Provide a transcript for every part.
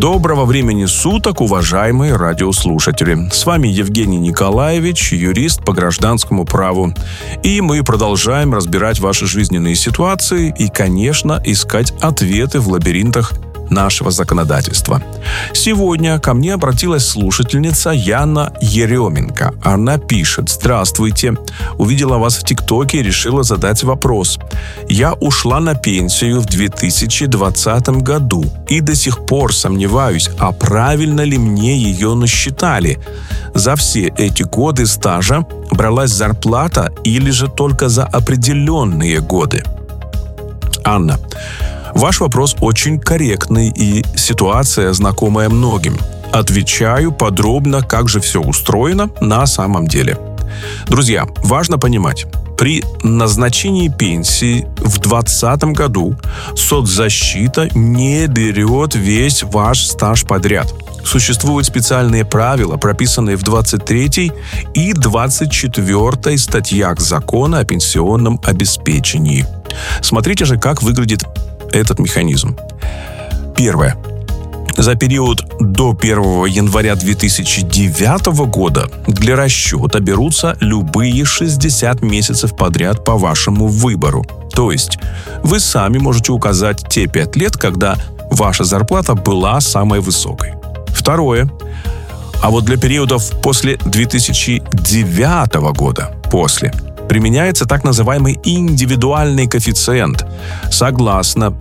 Доброго времени суток, уважаемые радиослушатели. С вами Евгений Николаевич, юрист по гражданскому праву. И мы продолжаем разбирать ваши жизненные ситуации и, конечно, искать ответы в лабиринтах нашего законодательства. Сегодня ко мне обратилась слушательница Яна Еременко. Она пишет: «Здравствуйте. Увидела вас в ТикТоке и решила задать вопрос. Я ушла на пенсию в 2020 году и до сих пор сомневаюсь, а правильно ли мне ее насчитали. За все эти годы стажа бралась зарплата или же только за определенные годы?» Анна, ваш вопрос очень корректный и ситуация знакомая многим. Отвечаю подробно, как же все устроено на самом деле. Друзья, важно понимать, при назначении пенсии в 2020 году соцзащита не берет весь ваш стаж подряд. Существуют специальные правила, прописанные в 23 и 24 статьях Закона о пенсионном обеспечении. Смотрите же, как выглядит этот механизм. Первое. За период до 1 января 2009 года для расчета берутся любые 60 месяцев подряд по вашему выбору. То есть вы сами можете указать те 5 лет, когда ваша зарплата была самой высокой. Второе. А вот для периодов после 2009 года, применяется так называемый индивидуальный коэффициент. Согласно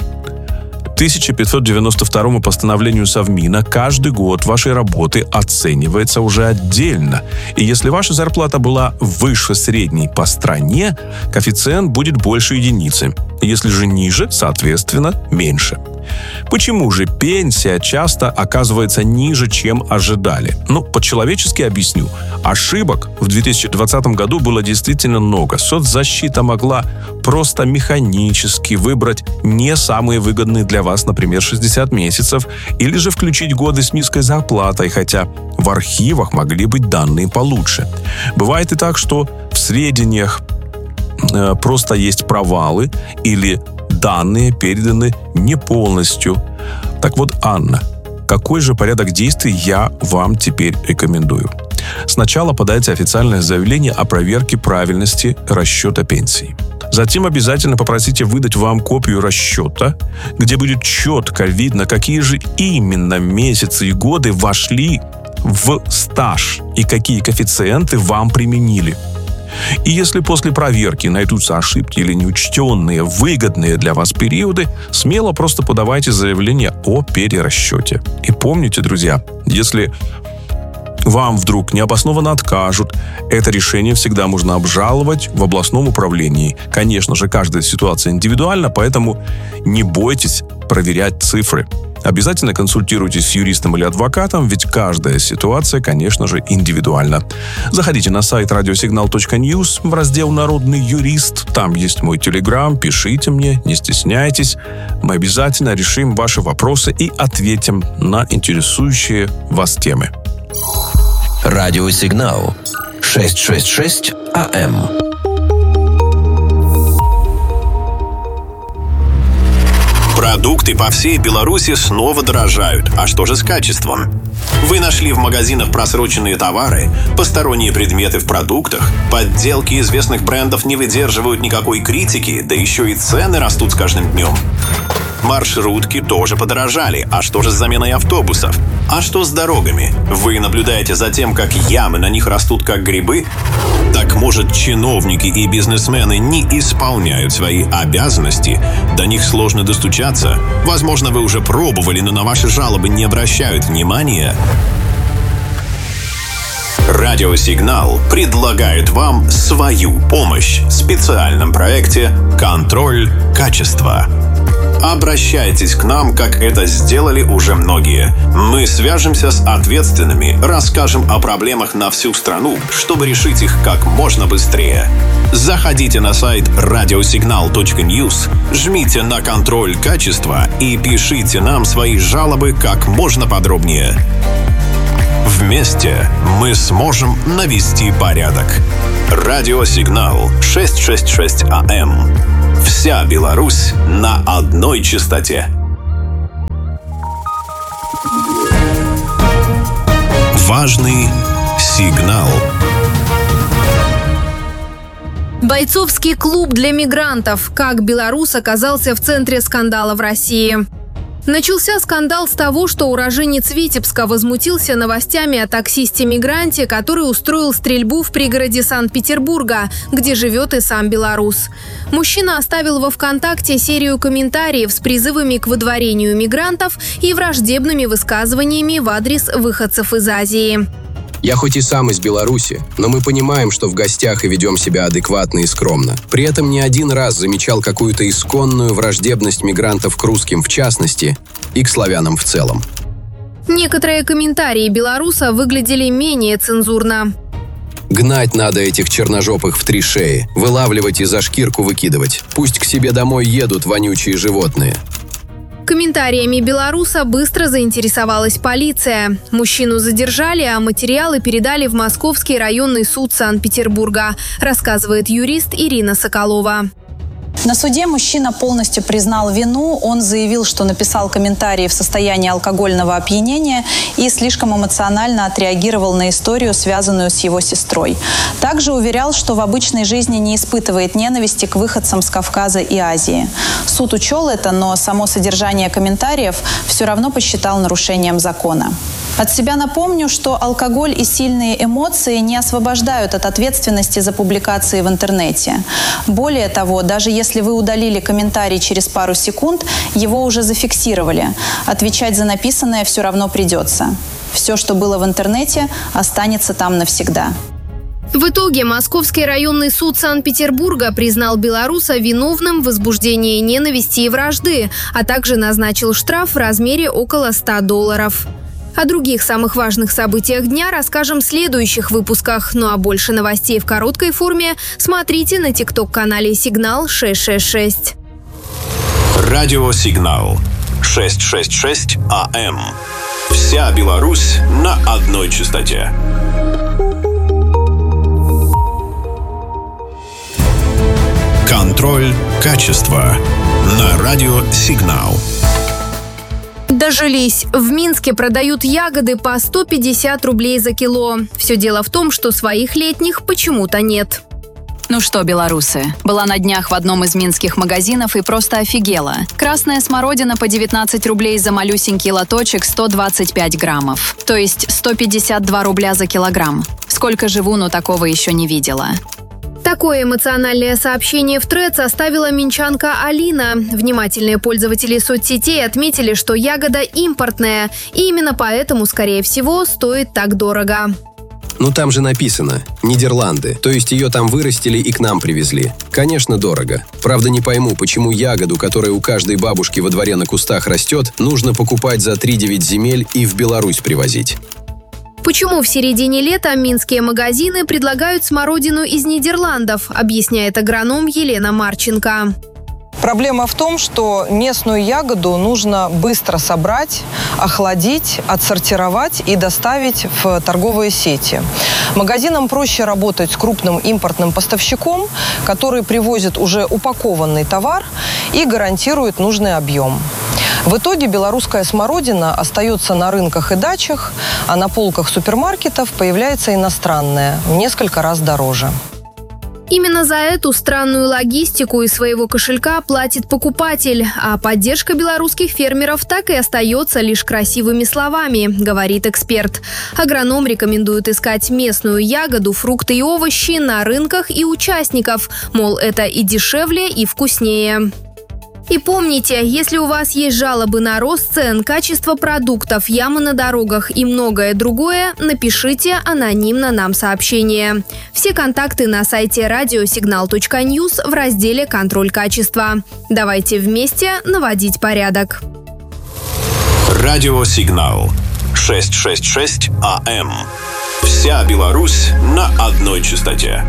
1592 постановлению Совмина, каждый год вашей работы оценивается уже отдельно. И если ваша зарплата была выше средней по стране, коэффициент будет больше единицы. Если же ниже, соответственно, меньше. Почему же пенсия часто оказывается ниже, чем ожидали? По-человечески объясню. Ошибок в 2020 году было действительно много. Соцзащита могла просто механически выбрать не самые выгодные для вас, например, 60 месяцев, или же включить годы с низкой зарплатой, хотя в архивах могли быть данные получше. Бывает и так, что в сведениях просто есть провалы или данные переданы не полностью. Так вот, Анна, какой же порядок действий я вам теперь рекомендую? Сначала подайте официальное заявление о проверке правильности расчета пенсии. Затем обязательно попросите выдать вам копию расчета, где будет четко видно, какие же именно месяцы и годы вошли в стаж и какие коэффициенты вам применили. И если после проверки найдутся ошибки или неучтенные, выгодные для вас периоды, смело просто подавайте заявление о перерасчете. И помните, друзья, если вам вдруг необоснованно откажут, это решение всегда можно обжаловать в областном управлении. Конечно же, каждая ситуация индивидуальна, поэтому не бойтесь проверять цифры. Обязательно консультируйтесь с юристом или адвокатом, ведь каждая ситуация, конечно же, индивидуальна. Заходите на сайт radiosignal.news в раздел «Народный юрист». Там есть мой телеграм, пишите мне, не стесняйтесь. Мы обязательно решим ваши вопросы и ответим на интересующие вас темы. Радиосигнал 666 АМ. Продукты по всей Беларуси снова дорожают. А что же с качеством? Вы нашли в магазинах просроченные товары, посторонние предметы в продуктах, подделки известных брендов не выдерживают никакой критики, да еще и цены растут с каждым днем. Маршрутки тоже подорожали. А что же с заменой автобусов? А что с дорогами? Вы наблюдаете за тем, как ямы на них растут как грибы? Так может, чиновники и бизнесмены не исполняют свои обязанности? До них сложно достучаться? Возможно, вы уже пробовали, но на ваши жалобы не обращают внимания? Радиосигнал предлагает вам свою помощь в специальном проекте «Контроль качества». Обращайтесь к нам, как это сделали уже многие. Мы свяжемся с ответственными, расскажем о проблемах на всю страну, чтобы решить их как можно быстрее. Заходите на сайт radiosignal.news, жмите на «Контроль качества» и пишите нам свои жалобы как можно подробнее. Вместе мы сможем навести порядок. Радиосигнал 666 АМ. Вся Беларусь на одной частоте. Важный сигнал. Бойцовский клуб для мигрантов. Как белорус оказался в центре скандала в России. Начался скандал с того, что уроженец Витебска возмутился новостями о таксисте-мигранте, который устроил стрельбу в пригороде Санкт-Петербурга, где живет и сам белорус. Мужчина оставил во ВКонтакте серию комментариев с призывами к выдворению мигрантов и враждебными высказываниями в адрес выходцев из Азии. Я хоть и сам из Беларуси, но мы понимаем, что в гостях и ведем себя адекватно и скромно. При этом не один раз замечал какую-то исконную враждебность мигрантов к русским в частности и к славянам в целом. Некоторые комментарии белоруса выглядели менее цензурно. Гнать надо этих черножопых в 3 шеи, вылавливать и за шкирку выкидывать. Пусть к себе домой едут вонючие животные. Комментариями белоруса быстро заинтересовалась полиция. Мужчину задержали, а материалы передали в Московский районный суд Санкт-Петербурга, рассказывает юрист Ирина Соколова. На суде мужчина полностью признал вину. Он заявил, что написал комментарии в состоянии алкогольного опьянения и слишком эмоционально отреагировал на историю, связанную с его сестрой. Также уверял, что в обычной жизни не испытывает ненависти к выходцам с Кавказа и Азии. Суд учел это, но само содержание комментариев все равно посчитал нарушением закона. От себя напомню, что алкоголь и сильные эмоции не освобождают от ответственности за публикации в интернете. Более того, даже если вы удалили комментарий через пару секунд, его уже зафиксировали. Отвечать за написанное все равно придется. Все, что было в интернете, останется там навсегда. В итоге Московский районный суд Санкт-Петербурга признал белоруса виновным в возбуждении ненависти и вражды, а также назначил штраф в размере около $100. О других самых важных событиях дня расскажем в следующих выпусках. Ну а больше новостей в короткой форме смотрите на тикток-канале «Сигнал 666». Радио «Сигнал» 666 АМ. Вся Беларусь на одной частоте. Контроль качества на радио «Сигнал». Дожились. В Минске продают ягоды по 150 рублей за кило. Все дело в том, что своих летних почему-то нет. Ну что, белорусы, была на днях в одном из минских магазинов и просто офигела. Красная смородина по 19 рублей за малюсенький лоточек 125 граммов. То есть 152 рубля за килограмм. Сколько живу, но такого еще не видела. Такое эмоциональное сообщение в Threads оставила минчанка Алина. Внимательные пользователи соцсетей отметили, что ягода импортная, и именно поэтому, скорее всего, стоит так дорого. Ну там же написано «Нидерланды», то есть ее там вырастили и к нам привезли. Конечно, дорого. Правда, не пойму, почему ягоду, которая у каждой бабушки во дворе на кустах растет, нужно покупать за 3-9 земель и в Беларусь привозить. Почему в середине лета минские магазины предлагают смородину из Нидерландов, объясняет агроном Елена Марченко. Проблема в том, что местную ягоду нужно быстро собрать, охладить, отсортировать и доставить в торговые сети. Магазинам проще работать с крупным импортным поставщиком, который привозит уже упакованный товар и гарантирует нужный объем. В итоге белорусская смородина остается на рынках и дачах, а на полках супермаркетов появляется иностранная, в несколько раз дороже. Именно за эту странную логистику из своего кошелька платит покупатель, а поддержка белорусских фермеров так и остается лишь красивыми словами, говорит эксперт. Агроном рекомендует искать местную ягоду, фрукты и овощи на рынках и участников, мол, это и дешевле, и вкуснее. И помните, если у вас есть жалобы на рост цен, качество продуктов, ямы на дорогах и многое другое, напишите анонимно нам сообщение. Все контакты на сайте radiosignal.news в разделе «Контроль качества». Давайте вместе наводить порядок. Радио «Сигнал» 666 АМ. Вся Беларусь на одной частоте.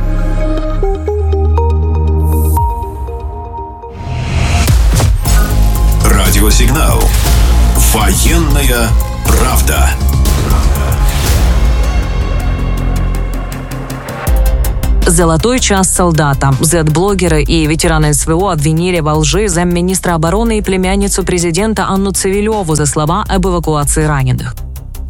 Радиосигнал. Военная правда. Золотой час солдата. Зет-блогеры и ветераны СВО обвинили во лжи замминистра обороны и племянницу президента Анну Цивилеву за слова об эвакуации раненых.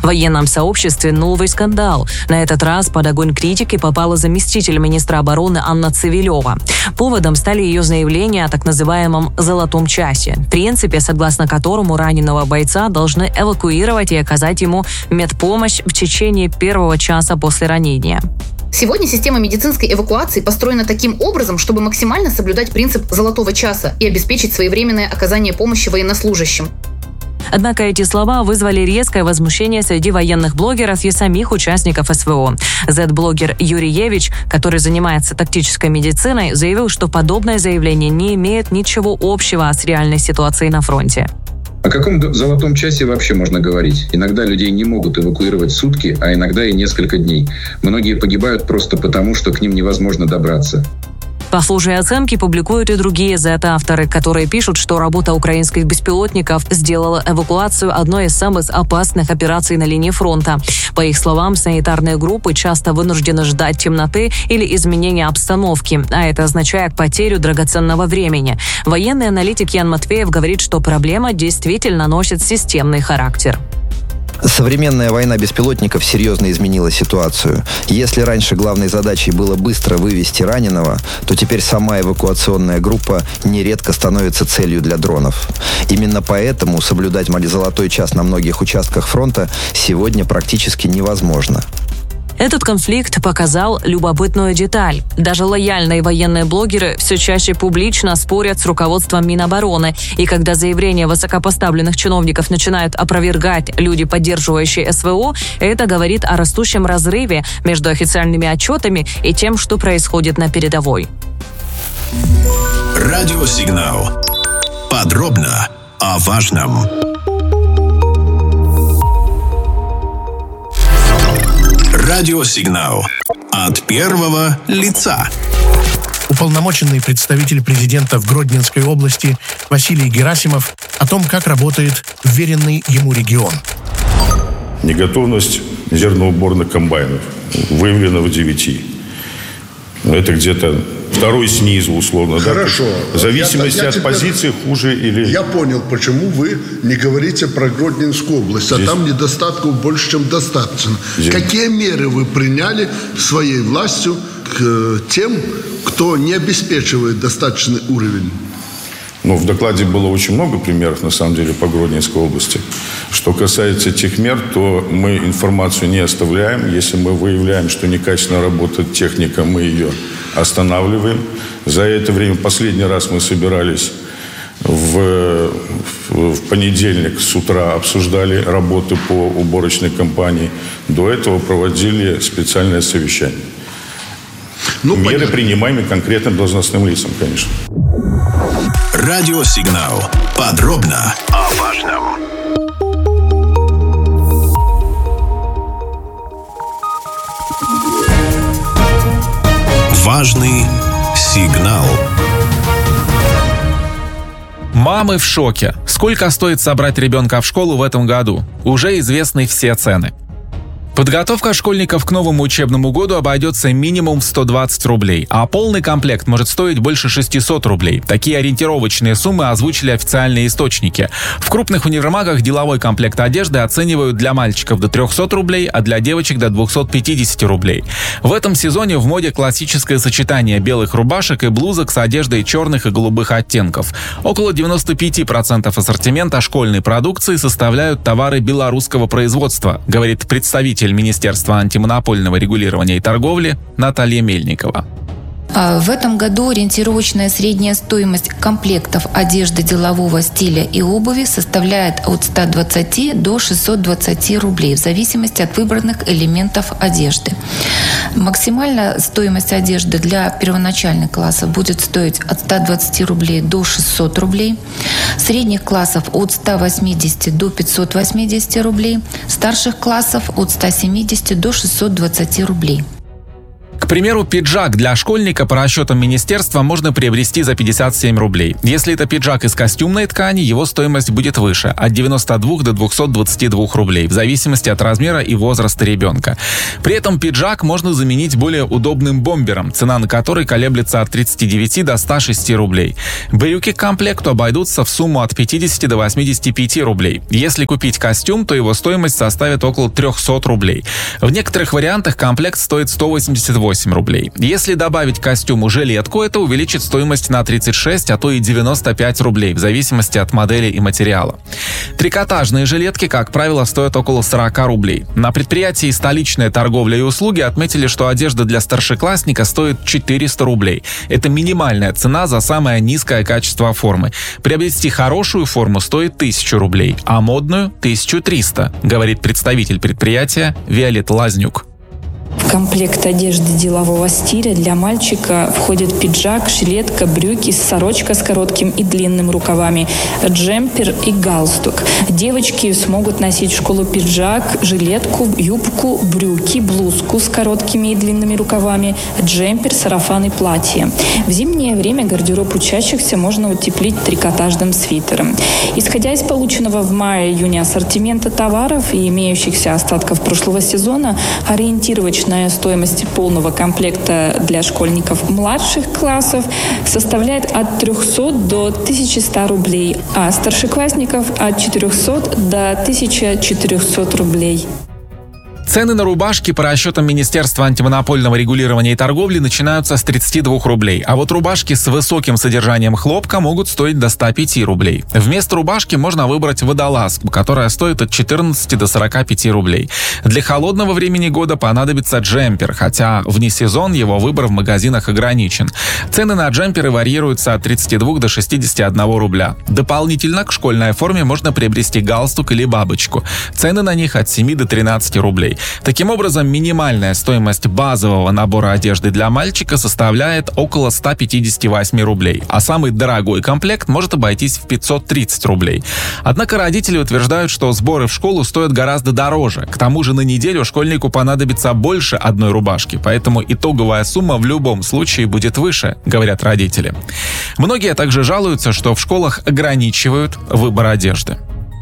В военном сообществе новый скандал. На этот раз под огонь критики попала заместитель министра обороны Анна Цивилева. Поводом стали ее заявления о так называемом «золотом часе», принципе, согласно которому раненого бойца должны эвакуировать и оказать ему медпомощь в течение первого часа после ранения. Сегодня система медицинской эвакуации построена таким образом, чтобы максимально соблюдать принцип «золотого часа» и обеспечить своевременное оказание помощи военнослужащим. Однако эти слова вызвали резкое возмущение среди военных блогеров и самих участников СВО. Z-блогер Юрьевич, который занимается тактической медициной, заявил, что подобное заявление не имеет ничего общего с реальной ситуацией на фронте. О каком золотом часе вообще можно говорить? Иногда людей не могут эвакуировать сутки, а иногда и несколько дней. Многие погибают просто потому, что к ним невозможно добраться. Похожие оценки публикуют и другие Z-авторы, которые пишут, что работа украинских беспилотников сделала эвакуацию одной из самых опасных операций на линии фронта. По их словам, санитарные группы часто вынуждены ждать темноты или изменения обстановки, а это означает потерю драгоценного времени. Военный аналитик Ян Матвеев говорит, что проблема действительно носит системный характер. Современная война беспилотников серьезно изменила ситуацию. Если раньше главной задачей было быстро вывести раненого, то теперь сама эвакуационная группа нередко становится целью для дронов. Именно поэтому соблюдать золотой час на многих участках фронта сегодня практически невозможно. Этот конфликт показал любопытную деталь. Даже лояльные военные блогеры все чаще публично спорят с руководством Минобороны. И когда заявления высокопоставленных чиновников начинают опровергать люди, поддерживающие СВО, это говорит о растущем разрыве между официальными отчетами и тем, что происходит на передовой. Радиосигнал. Подробно о важном. Радиосигнал. От первого лица. Уполномоченный представитель президента в Гродненской области Василий Герасимов о том, как работает вверенный ему регион. Неготовность зерноуборных комбайнов выявлена в 9. Это где-то второй снизу, условно. Хорошо. Да? В зависимости от позиции хуже или... Я понял, почему вы не говорите про Гродненскую область, а там недостатков больше, чем достаточно. Какие меры вы приняли своей властью к тем, кто не обеспечивает достаточный уровень? В докладе было очень много примеров, на самом деле, по Гродненской области. Что касается тех мер, то мы информацию не оставляем. Если мы выявляем, что некачественно работает техника, мы ее останавливаем. За это время, последний раз мы собирались в понедельник с утра, обсуждали работы по уборочной кампании. До этого проводили специальное совещание. Меры принимаемые конкретным должностным лицам, конечно. Радиосигнал. Подробно о важном. Важный сигнал. Мамы в шоке. Сколько стоит собрать ребенка в школу в этом году? Уже известны все цены. Подготовка школьников к новому учебному году обойдется минимум в 120 рублей, а полный комплект может стоить больше 600 рублей. Такие ориентировочные суммы озвучили официальные источники. В крупных универмагах деловой комплект одежды оценивают для мальчиков до 300 рублей, а для девочек до 250 рублей. В этом сезоне в моде классическое сочетание белых рубашек и блузок с одеждой черных и голубых оттенков. Около 95% ассортимента школьной продукции составляют товары белорусского производства, говорит представитель Министерства антимонопольного регулирования и торговли Наталья Мельникова. В этом году ориентировочная средняя стоимость комплектов одежды делового стиля и обуви составляет от 120 до 620 рублей в зависимости от выбранных элементов одежды. Максимальная стоимость одежды для первоначальных классов будет стоить от 120 рублей до 600 рублей, средних классов от 180 до 580 рублей, старших классов от 170 до 620 рублей. К примеру, пиджак для школьника по расчетам министерства можно приобрести за 57 рублей. Если это пиджак из костюмной ткани, его стоимость будет выше – от 92 до 222 рублей, в зависимости от размера и возраста ребенка. При этом пиджак можно заменить более удобным бомбером, цена на который колеблется от 39 до 106 рублей. Брюки к комплекту обойдутся в сумму от 50 до 85 рублей. Если купить костюм, то его стоимость составит около 300 рублей. В некоторых вариантах комплект стоит 188 рублей. Если добавить к костюму жилетку, это увеличит стоимость на 36, а то и 95 рублей, в зависимости от модели и материала. Трикотажные жилетки, как правило, стоят около 40 рублей. На предприятии «Столичная торговля и услуги» отметили, что одежда для старшеклассника стоит 400 рублей. Это минимальная цена за самое низкое качество формы. Приобрести хорошую форму стоит 1000 рублей, а модную – 1300, говорит представитель предприятия Виолетта Лазнюк. В комплект одежды делового стиля для мальчика входит пиджак, жилетка, брюки, сорочка с коротким и длинным рукавами, джемпер и галстук. Девочки смогут носить в школу пиджак, жилетку, юбку, брюки, блузку с короткими и длинными рукавами, джемпер, сарафан и платье. В зимнее время гардероб учащихся можно утеплить трикотажным свитером. Исходя из полученного в мае-июне ассортимента товаров и имеющихся остатков прошлого сезона, ориентировочная стоимость полного комплекта для школьников младших классов составляет от 300 до 1100 рублей, а старшеклассников от 400 до 1400 рублей. Цены на рубашки по расчетам Министерства антимонопольного регулирования и торговли начинаются с 32 рублей, а вот рубашки с высоким содержанием хлопка могут стоить до 105 рублей. Вместо рубашки можно выбрать водолазку, которая стоит от 14 до 45 рублей. Для холодного времени года понадобится джемпер, хотя вне сезон его выбор в магазинах ограничен. Цены на джемперы варьируются от 32 до 61 рубля. Дополнительно к школьной форме можно приобрести галстук или бабочку. Цены на них от 7 до 13 рублей. Таким образом, минимальная стоимость базового набора одежды для мальчика составляет около 158 рублей, а самый дорогой комплект может обойтись в 530 рублей. Однако родители утверждают, что сборы в школу стоят гораздо дороже. К тому же на неделю школьнику понадобится больше одной рубашки, поэтому итоговая сумма в любом случае будет выше, говорят родители. Многие также жалуются, что в школах ограничивают выбор одежды.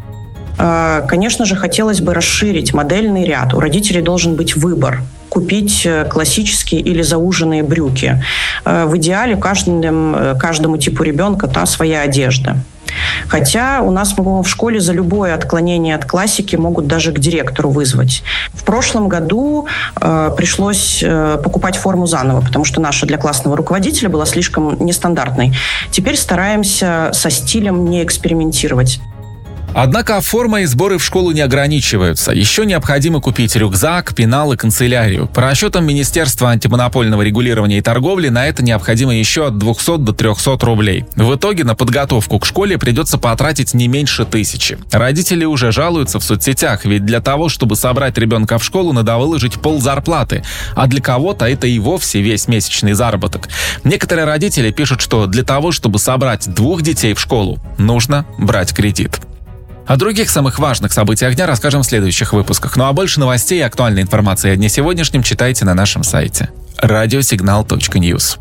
Конечно же, хотелось бы расширить модельный ряд. У родителей должен быть выбор. Купить классические или зауженные брюки. В идеале каждому типу ребенка та своя одежда. Хотя у нас в школе за любое отклонение от классики могут даже к директору вызвать. В прошлом году пришлось покупать форму заново, потому что наша для классного руководителя была слишком нестандартной. Теперь стараемся со стилем не экспериментировать. Однако форма и сборы в школу не ограничиваются. Еще необходимо купить рюкзак, пенал и канцелярию. По расчетам Министерства антимонопольного регулирования и торговли на это необходимо еще от 200 до 300 рублей. В итоге на подготовку к школе придется потратить не меньше 1000. Родители уже жалуются в соцсетях, ведь для того, чтобы собрать ребенка в школу, надо выложить ползарплаты, а для кого-то это и вовсе весь месячный заработок. Некоторые родители пишут, что для того, чтобы собрать 2 детей в школу, нужно брать кредит. О других самых важных событиях дня расскажем в следующих выпусках. Ну а больше новостей и актуальной информации о дне сегодняшнем читайте на нашем сайте radiosignal.news.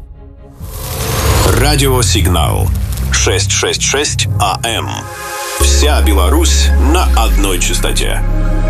Радиосигнал 666 АМ. Вся Беларусь на одной частоте.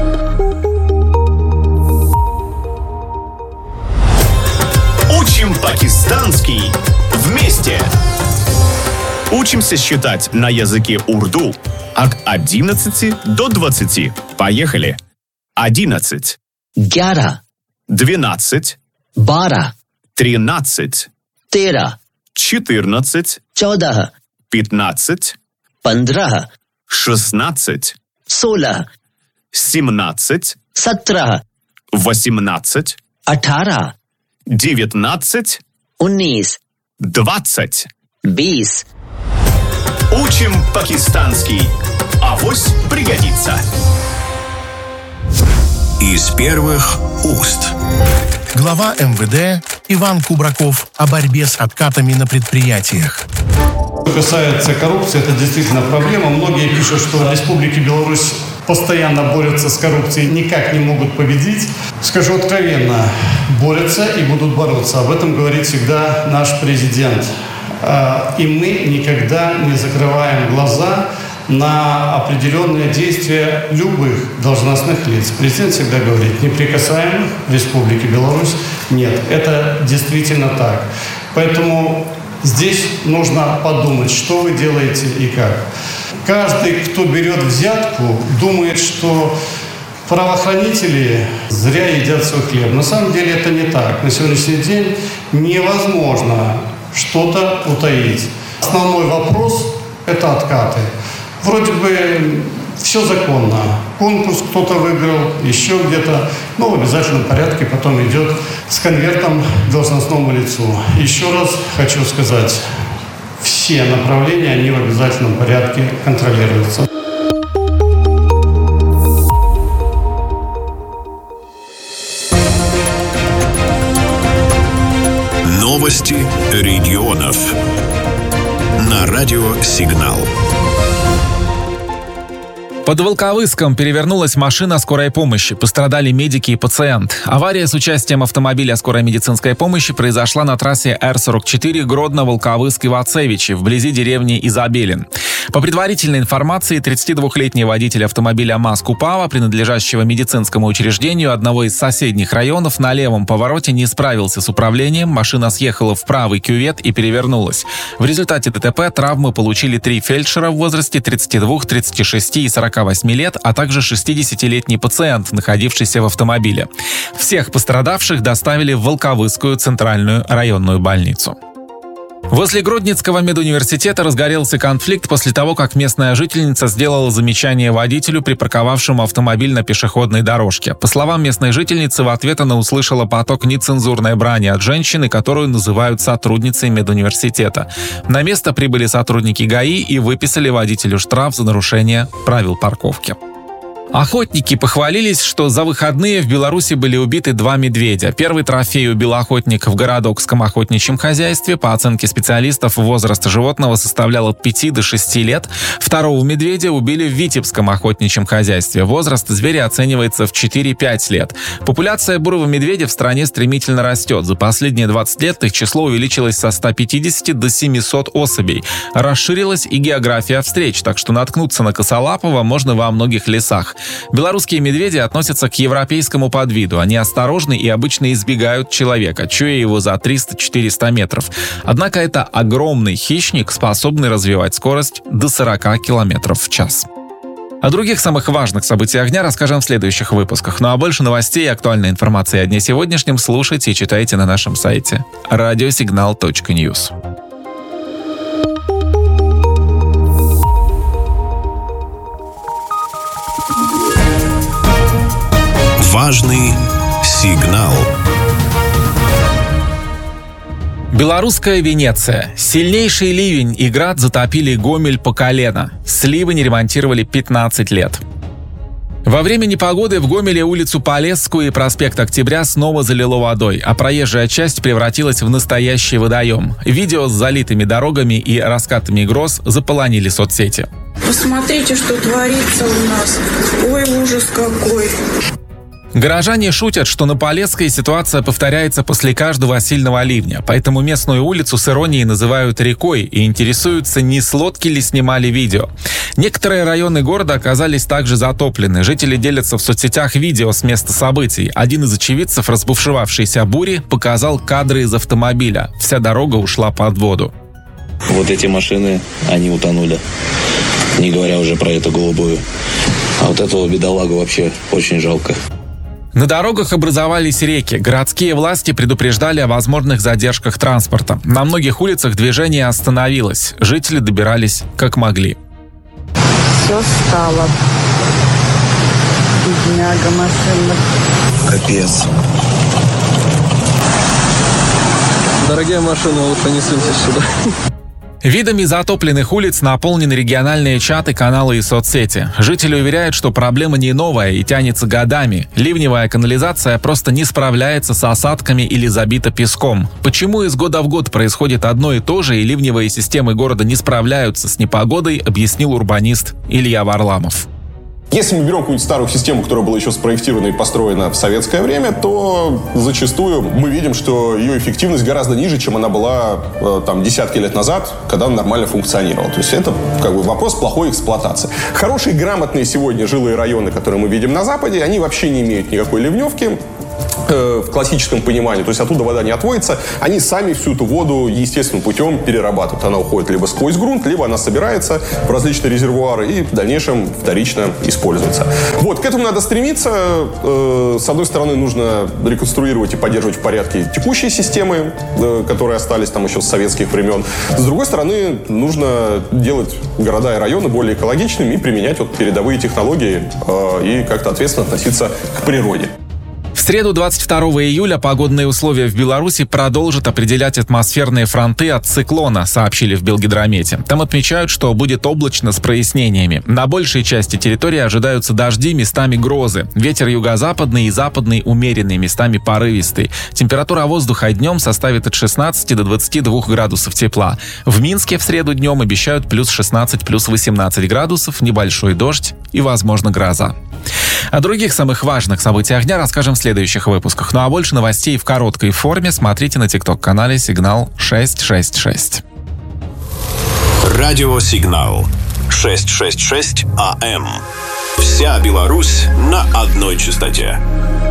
Учим пакистанский вместе. Учимся считать на языке урду от 11 до 20. Поехали. 11. 11. 12. 12. 13. 13. 14. 14. 15. 15. 16. 16. 17. 17. 18. 18. 19. 19. 20. 20. Учим пакистанский. Авось пригодится. Из первых уст. Глава МВД Иван Кубраков о борьбе с откатами на предприятиях. Что касается коррупции, это действительно проблема. Многие пишут, что в Республике Беларусь постоянно борются с коррупцией, никак не могут победить. Скажу откровенно, борются и будут бороться. Об этом говорит всегда наш президент. И мы никогда не закрываем глаза на определенные действия любых должностных лиц. Президент всегда говорит, неприкасаемых в Республике Беларусь нет. Это действительно так. Поэтому здесь нужно подумать, что вы делаете и как. Каждый, кто берет взятку, думает, что правоохранители зря едят свой хлеб. На самом деле это не так. На сегодняшний день невозможно что-то утаить. Основной вопрос – это откаты. Вроде бы все законно. Конкурс кто-то выиграл, еще где-то. Но в обязательном порядке потом идет с конвертом к должностному лицу. Еще раз хочу сказать, все направления, они в обязательном порядке контролируются. Новости регионов. На радио «Сигнал». Под Волковыском перевернулась машина скорой помощи. Пострадали медики и пациент. Авария с участием автомобиля скорой медицинской помощи произошла на трассе Р-44 Гродно-Волковыск-Ивацевичи, вблизи деревни Изобелин. По предварительной информации, 32-летний водитель автомобиля МАЗ-Купава, принадлежащего медицинскому учреждению одного из соседних районов, на левом повороте не справился с управлением, машина съехала в правый кювет и перевернулась. В результате ДТП травмы получили 3 фельдшера в возрасте 32, 36 и 48 лет, а также 60-летний пациент, находившийся в автомобиле. Всех пострадавших доставили в Волковыскую центральную районную больницу. Возле Гродненского медуниверситета разгорелся конфликт после того, как местная жительница сделала замечание водителю, припарковавшему автомобиль на пешеходной дорожке. По словам местной жительницы, в ответ она услышала поток нецензурной брани от женщины, которую называют сотрудницей медуниверситета. На место прибыли сотрудники ГАИ и выписали водителю штраф за нарушение правил парковки. Охотники похвалились, что за выходные в Беларуси были убиты 2 медведя. Первый трофей убил охотник в Городокском охотничьем хозяйстве. По оценке специалистов, возраст животного составлял от 5 до 6 лет. Второго медведя убили в Витебском охотничьем хозяйстве. Возраст зверя оценивается в 4-5 лет. Популяция бурого медведя в стране стремительно растет. За последние 20 лет их число увеличилось со 150 до 700 особей. Расширилась и география встреч, так что наткнуться на косолапого можно во многих лесах. Белорусские медведи относятся к европейскому подвиду. Они осторожны и обычно избегают человека, чуя его за 300-400 метров. Однако это огромный хищник, способный развивать скорость до 40 км в час. О других самых важных событиях дня расскажем в следующих выпусках. Ну а больше новостей и актуальной информации о дне сегодняшнем слушайте и читайте на нашем сайте radiosignal.news. Важный сигнал. Белорусская Венеция. Сильнейший ливень и град затопили Гомель по колено. Сливы не ремонтировали 15 лет. Во время непогоды в Гомеле улицу Полесскую и проспект Октября снова залило водой, а проезжая часть превратилась в настоящий водоем. Видео с залитыми дорогами и раскатами гроз заполонили соцсети. Посмотрите, что творится у нас. Ой, ужас какой. Горожане шутят, что на Полесской ситуация повторяется после каждого сильного ливня, поэтому местную улицу с иронией называют рекой и интересуются, не с лодки ли снимали видео. Некоторые районы города оказались также затоплены. Жители делятся в соцсетях видео с места событий. Один из очевидцев разбушевавшейся бури показал кадры из автомобиля. Вся дорога ушла под воду. Вот эти машины, они утонули. Не говоря уже про эту голубую. А вот этого бедолагу вообще очень жалко. На дорогах образовались реки. Городские власти предупреждали о возможных задержках транспорта. На многих улицах движение остановилось. Жители добирались как могли. Все стало. Бедняга машина. Капец. Дорогие машины, лучше не суньтесь сюда. Видами затопленных улиц наполнены региональные чаты, каналы и соцсети. Жители уверяют, что проблема не новая и тянется годами. Ливневая канализация просто не справляется с осадками или забита песком. Почему из года в год происходит одно и то же и ливневые системы города не справляются с непогодой, объяснил урбанист Илья Варламов. Если мы берем какую-нибудь старую систему, которая была еще спроектирована и построена в советское время, то зачастую мы видим, что ее эффективность гораздо ниже, чем она была там десятки лет назад, когда она нормально функционировала. То есть это как бы вопрос плохой эксплуатации. Хорошие, грамотные сегодня жилые районы, которые мы видим на Западе, они вообще не имеют никакой ливневки в классическом понимании, то есть оттуда вода не отводится, они сами всю эту воду естественным путем перерабатывают. Она уходит либо сквозь грунт, либо она собирается в различные резервуары и в дальнейшем вторично используется. Вот, к этому надо стремиться. С одной стороны, нужно реконструировать и поддерживать в порядке текущие системы, которые остались там еще с советских времен. С другой стороны, нужно делать города и районы более экологичными и применять вот передовые технологии и как-то ответственно относиться к природе. В среду 22 июля погодные условия в Беларуси продолжат определять атмосферные фронты от циклона, сообщили в Белгидромете. Там отмечают, что будет облачно с прояснениями. На большей части территории ожидаются дожди, местами грозы. Ветер юго-западный и западный умеренный, местами порывистый. Температура воздуха днем составит от 16 до 22 градусов тепла. В Минске в среду днем обещают плюс 16, плюс 18 градусов, небольшой дождь и, возможно, гроза. О других самых важных событиях дня расскажем в следующих выпусках. Ну а больше новостей в короткой форме смотрите на ТикТок-канале «Сигнал 666». Радио «Сигнал» 666 АМ. Вся Беларусь на одной частоте.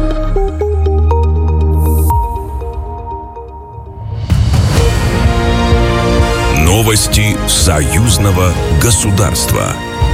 Новости союзного государства.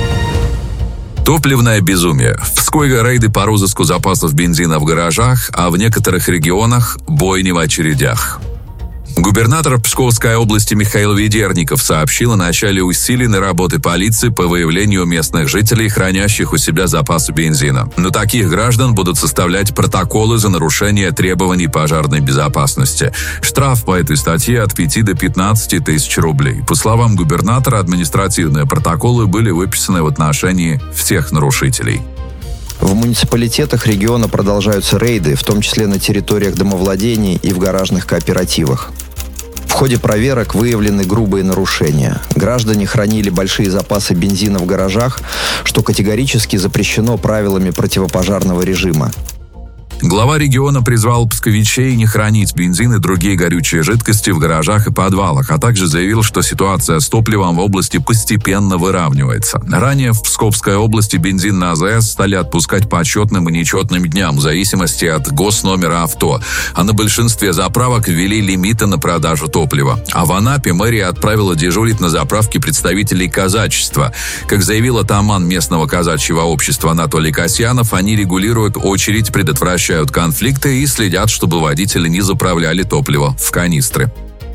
Топливное безумие. В Пскове рейды по розыску запасов бензина в гаражах, а в некоторых регионах бойни в очередях. Губернатор Псковской области Михаил Ведерников сообщил о начале усиленной работы полиции по выявлению местных жителей, хранящих у себя запасы бензина. На таких граждан будут составлять протоколы за нарушение требований пожарной безопасности. Штраф по этой статье от 5 до 15 тысяч рублей. По словам губернатора, административные протоколы были выписаны в отношении всех нарушителей. В муниципалитетах региона продолжаются рейды, в том числе на территориях домовладений и в гаражных кооперативах. В ходе проверок выявлены грубые нарушения. Граждане хранили большие запасы бензина в гаражах, что категорически запрещено правилами противопожарного режима. Глава региона призвал псковичей не хранить бензин и другие горючие жидкости в гаражах и подвалах, а также заявил, что ситуация с топливом в области постепенно выравнивается. Ранее в Псковской области бензин на АЗС стали отпускать по четным и нечетным дням в зависимости от госномера авто, а на большинстве заправок ввели лимиты на продажу топлива. А в Анапе мэрия отправила дежурить на заправке представителей казачества. Как заявил атаман местного казачьего общества Анатолий Касьянов, они регулируют очередь, предотвращают конфликты и следят, чтобы водители не заправляли топливо в канистры.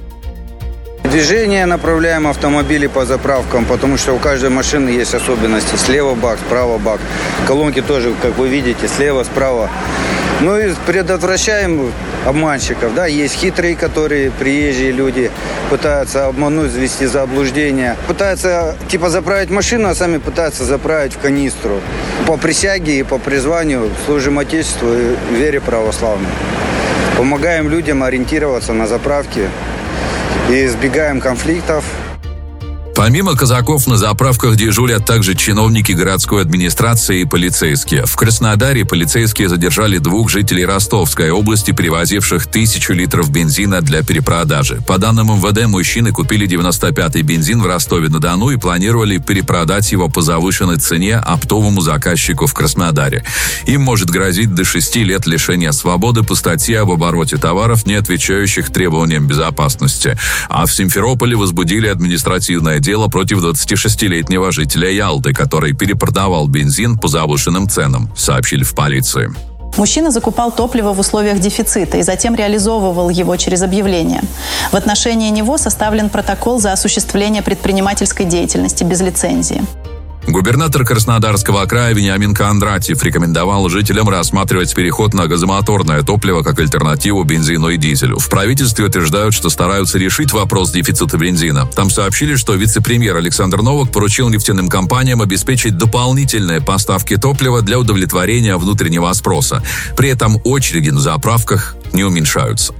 Движение направляем автомобили по заправкам, потому что у каждой машины есть особенности. Слева бак, справа бак. Колонки тоже, как вы видите, слева, справа. Ну и предотвращаем обманщиков. Да, есть хитрые, которые приезжие люди пытаются обмануть, ввести в заблуждение. Пытаются типа заправить машину, а сами пытаются заправить в канистру. По присяге и по призванию служим Отечеству и вере православной. Помогаем людям ориентироваться на заправке и избегаем конфликтов. Помимо казаков на заправках дежурят также чиновники городской администрации и полицейские. В Краснодаре полицейские задержали 2 жителей Ростовской области, перевозивших 1000 литров бензина для перепродажи. По данным МВД, мужчины купили 95-й бензин в Ростове-на-Дону и планировали перепродать его по завышенной цене оптовому заказчику в Краснодаре. Им может грозить до 6 лет лишения свободы по статье об обороте товаров, не отвечающих требованиям безопасности. А в Симферополе возбудили административное дело против 26-летнего жителя Ялты, который перепродавал бензин по завышенным ценам, сообщили в полиции. Мужчина закупал топливо в условиях дефицита и затем реализовывал его через объявление. В отношении него составлен протокол за осуществление предпринимательской деятельности без лицензии. Губернатор Краснодарского края Вениамин Кондратьев рекомендовал жителям рассматривать переход на газомоторное топливо как альтернативу бензину и дизелю. В правительстве утверждают, что стараются решить вопрос дефицита бензина. Там сообщили, что вице-премьер Александр Новак поручил нефтяным компаниям обеспечить дополнительные поставки топлива для удовлетворения внутреннего спроса. При этом очереди на заправках не уменьшаются.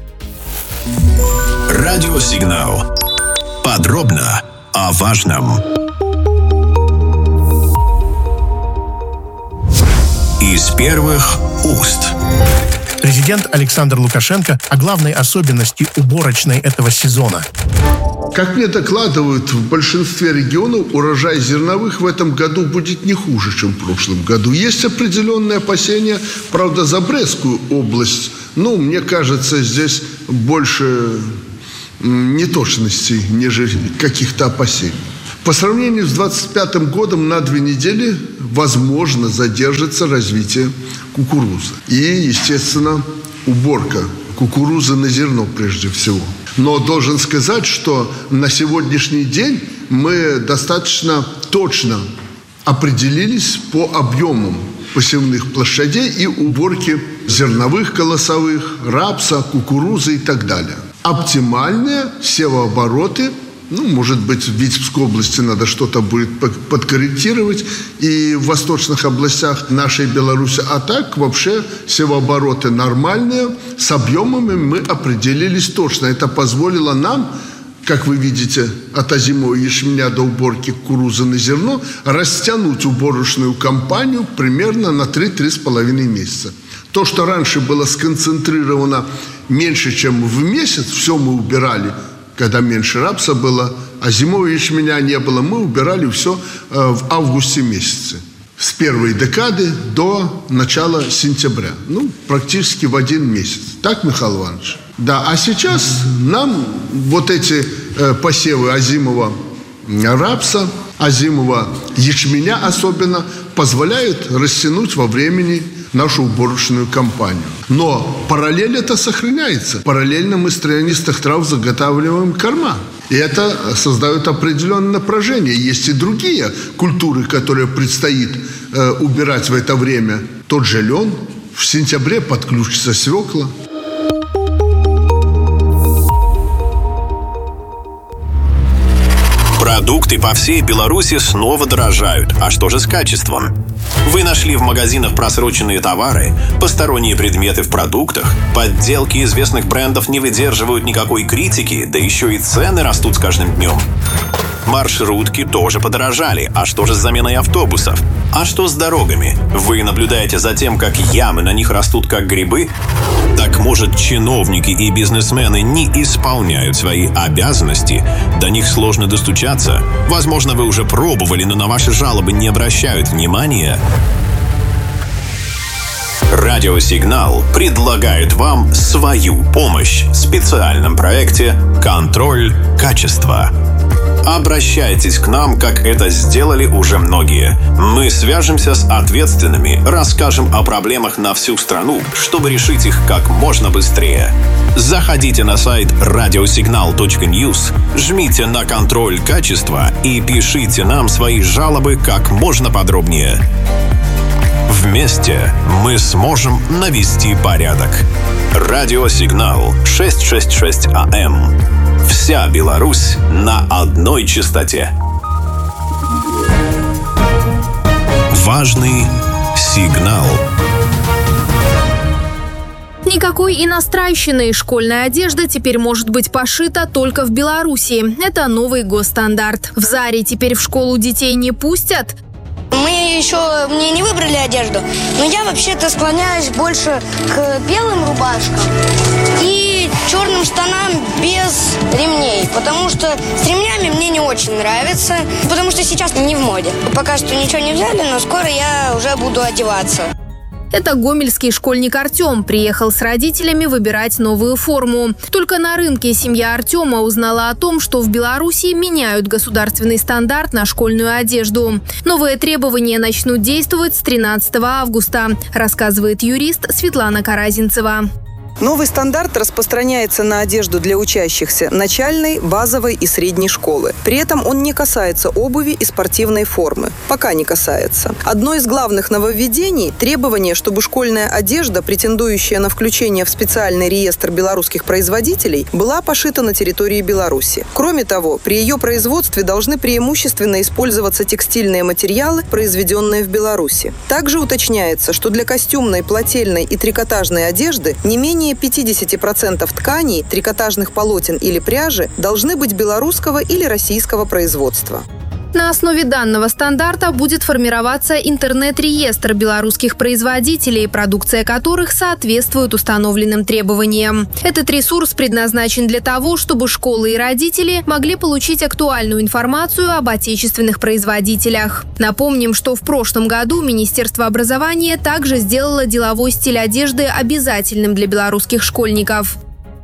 Радиосигнал. Подробно о важном. Из первых уст. Президент Александр Лукашенко о главной особенности уборочной этого сезона. Как мне докладывают, в большинстве регионов урожай зерновых в этом году будет не хуже, чем в прошлом году. Есть определенные опасения, правда, за Брестскую область. Мне кажется, здесь больше неточностей, нежели каких-то опасений. По сравнению с 2025 годом на 2 недели, возможно, задержится развитие кукурузы. И, естественно, уборка кукурузы на зерно прежде всего. Но должен сказать, что на сегодняшний день мы достаточно точно определились по объемам посевных площадей и уборки зерновых колосовых, рапса, кукурузы и так далее. Оптимальные севообороты, может быть, в Витебской области надо что-то будет подкорректировать, и в восточных областях нашей Беларуси. А так, вообще, севообороты нормальные, с объемами мы определились точно. Это позволило нам, как вы видите, от озимого ячменя до уборки кукурузы на зерно, растянуть уборочную кампанию примерно на 3-3,5 месяца. То, что раньше было сконцентрировано меньше, чем в месяц, все мы убирали, когда меньше рапса было, а зимового ячменя не было, мы убирали все в августе месяце. С первой декады до начала сентября. Практически в 1 месяц. Так, Михаил Иванович? Да, а сейчас нам вот эти посевы озимого рапса, озимого ячменя особенно, позволяют растянуть во времени нашу уборочную кампанию. Но параллель это сохраняется. Параллельно мы с травянистых трав заготавливаем корма. И это создает определенное напряжение. Есть и другие культуры, которые предстоит убирать в это время. Тот же лен. В сентябре подключится свекла. Продукты по всей Беларуси снова дорожают. А что же с качеством? Вы нашли в магазинах просроченные товары, посторонние предметы в продуктах, подделки известных брендов не выдерживают никакой критики, да еще и цены растут с каждым днем. Маршрутки тоже подорожали. А что же с заменой автобусов? А что с дорогами? Вы наблюдаете за тем, как ямы на них растут как грибы? Так может, чиновники и бизнесмены не исполняют свои обязанности? До них сложно достучаться? Возможно, вы уже пробовали, но на ваши жалобы не обращают внимания? Радиосигнал предлагает вам свою помощь в специальном проекте «Контроль качества». Обращайтесь к нам, как это сделали уже многие. Мы свяжемся с ответственными, расскажем о проблемах на всю страну, чтобы решить их как можно быстрее. Заходите на сайт radiosignal.news, жмите на «Контроль качества» и пишите нам свои жалобы как можно подробнее. Вместе мы сможем навести порядок. Радиосигнал 666 АМ. Вся Беларусь на одной частоте. Важный сигнал. Никакой иностранщины. Школьная одежда теперь может быть пошита только в Беларуси. Это новый госстандарт. В Заре теперь в школу детей не пустят. Мы еще не выбрали одежду, но я вообще-то склоняюсь больше к белым рубашкам и черным штанам без ремней, потому что с ремнями мне не очень нравится, потому что сейчас не в моде. Пока что ничего не взяли, но скоро я уже буду одеваться. Это гомельский школьник Артем приехал с родителями выбирать новую форму. Только на рынке семья Артема узнала о том, что в Беларуси меняют государственный стандарт на школьную одежду. Новые требования начнут действовать с 13 августа, рассказывает юрист Светлана Каразинцева. Новый стандарт распространяется на одежду для учащихся начальной, базовой и средней школы. При этом он не касается обуви и спортивной формы. Пока не касается. Одно из главных нововведений – требование, чтобы школьная одежда, претендующая на включение в специальный реестр белорусских производителей, была пошита на территории Беларуси. Кроме того, при ее производстве должны преимущественно использоваться текстильные материалы, произведенные в Беларуси. Также уточняется, что для костюмной, плательной и трикотажной одежды не менее 50% тканей, трикотажных полотен или пряжи должны быть белорусского или российского производства. На основе данного стандарта будет формироваться интернет-реестр белорусских производителей, продукция которых соответствует установленным требованиям. Этот ресурс предназначен для того, чтобы школы и родители могли получить актуальную информацию об отечественных производителях. Напомним, что в прошлом году Министерство образования также сделало деловой стиль одежды обязательным для белорусских школьников.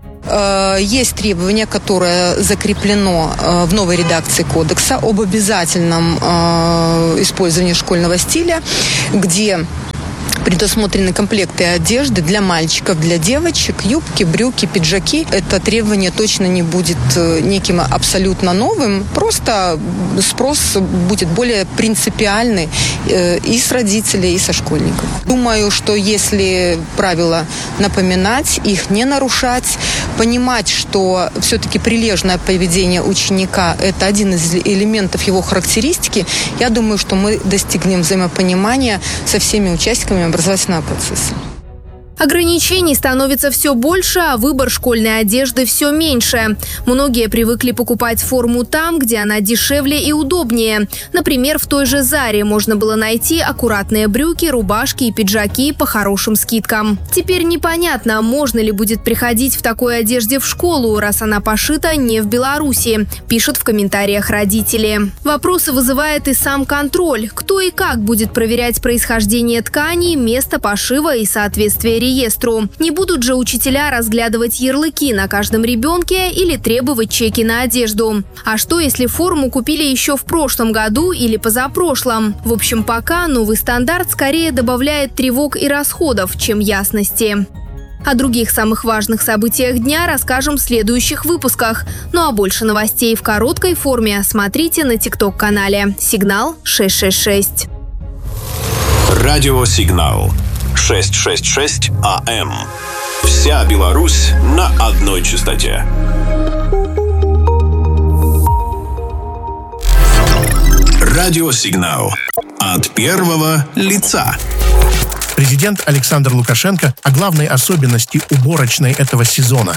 Есть требование, которое закреплено в новой редакции кодекса об обязательном использовании школьного стиля, где предусмотрены комплекты одежды для мальчиков, для девочек, юбки, брюки, пиджаки. Это требование точно не будет неким абсолютно новым, просто спрос будет более принципиальный и с родителей, и со школьников. Думаю, что если правила напоминать, их не нарушать, понимать, что все-таки прилежное поведение ученика – это один из элементов его характеристики, я думаю, что мы достигнем взаимопонимания со всеми участниками образовательного процесса. Ограничений становится все больше, а выбор школьной одежды все меньше. Многие привыкли покупать форму там, где она дешевле и удобнее. Например, в той же Заре можно было найти аккуратные брюки, рубашки и пиджаки по хорошим скидкам. Теперь непонятно, можно ли будет приходить в такой одежде в школу, раз она пошита не в Беларуси, пишут в комментариях родители. Вопросы вызывает и сам контроль. Кто и как будет проверять происхождение ткани, место пошива и соответствие реестру? Не будут же учителя разглядывать ярлыки на каждом ребенке или требовать чеки на одежду. А что, если форму купили еще в прошлом году или позапрошлом? В общем, пока новый стандарт скорее добавляет тревог и расходов, чем ясности. О других самых важных событиях дня расскажем в следующих выпусках. Ну а больше новостей в короткой форме смотрите на TikTok-канале «Сигнал 666». Радио «Сигнал». 666 АМ. Вся Беларусь на одной частоте. Радиосигнал. От первого лица. Президент Александр Лукашенко о главной особенности уборочной этого сезона.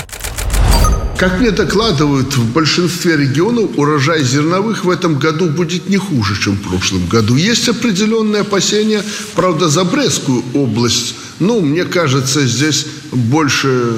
Как мне докладывают, в большинстве регионов урожай зерновых в этом году будет не хуже, чем в прошлом году. Есть определенные опасения, правда, за Брестскую область. Мне кажется, здесь больше